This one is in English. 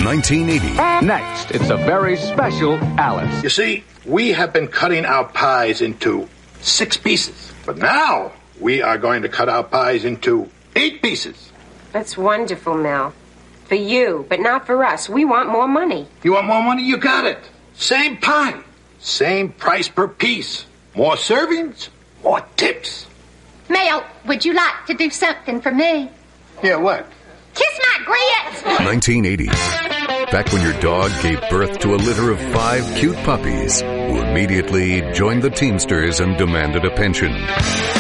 1980. Next, it's a very special Alice. You see, we have been cutting our pies into 6 pieces. But now we are going to cut our pies into 8 pieces. That's wonderful, Mel. For you, but not for us. We want more money. You want more money? You got it. Same pie. Same price per piece. More servings, more tips. Mel, would you like to do something for me? Yeah, what? Kiss my grits! 1980. Back when your dog gave birth to a litter of 5 cute puppies who immediately joined the Teamsters and demanded a pension.